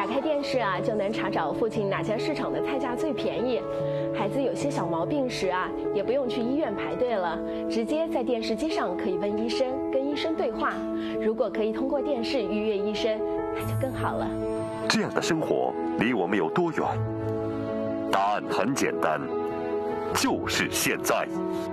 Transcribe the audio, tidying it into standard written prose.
打开电视啊，就能查找附近哪家市场的菜价最便宜。孩子有些小毛病时啊，也不用去医院排队了，直接在电视机上可以问医生，跟医生对话。如果可以通过电视预约医生，那就更好了。 这样的生活离我们有多远？答案很简单，就是现在。